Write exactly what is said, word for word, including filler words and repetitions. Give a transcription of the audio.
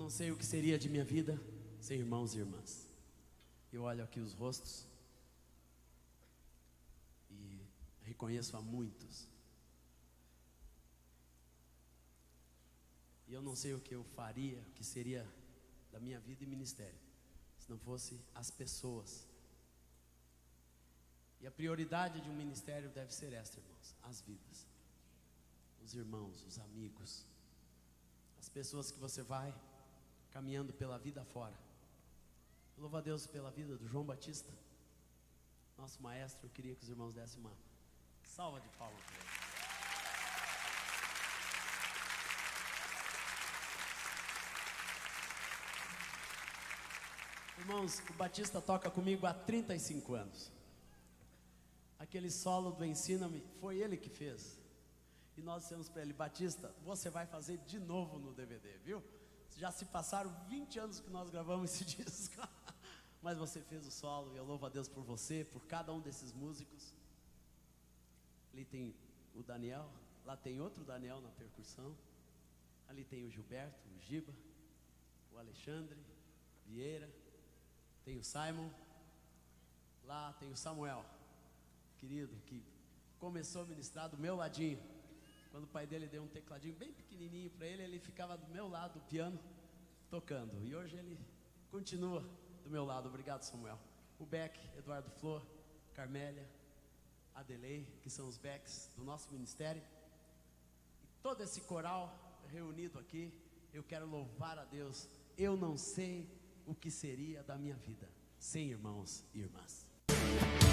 não sei o que seria de minha vida sem irmãos e irmãs. Eu olho aqui os rostos e reconheço a muitos. E eu não sei o que eu faria, o que seria da minha vida e ministério, se não fosse as pessoas. E a prioridade de um ministério deve ser esta, irmãos: as vidas, os irmãos, os amigos, as pessoas que você vai caminhando pela vida fora. Eu louvo a Deus pela vida do João Batista, nosso maestro. Eu queria que os irmãos dessem uma salva de palmas para ele. Irmãos, o Batista toca comigo há trinta e cinco anos. Aquele solo do Ensina-me foi ele que fez. E nós dissemos para ele: Batista, você vai fazer de novo no D V D, viu? Já se passaram vinte anos que nós gravamos esse disco. Mas você fez o solo e eu louvo a Deus por você, por cada um desses músicos. Ali tem o Daniel, lá tem outro Daniel na percussão. Ali tem o Gilberto, o Giba, o Alexandre Vieira. Tem o Simon. Lá tem o Samuel, querido, que começou a ministrar do meu ladinho. Quando o pai dele deu um tecladinho bem pequenininho para ele, ele ficava do meu lado, do piano, tocando. E hoje ele continua do meu lado. Obrigado, Samuel. O Beck, Eduardo Flor, Carmélia, Adelei, que são os Becks do nosso ministério. E todo esse coral reunido aqui, eu quero louvar a Deus. Eu não sei o que seria da minha vida sem irmãos e irmãs.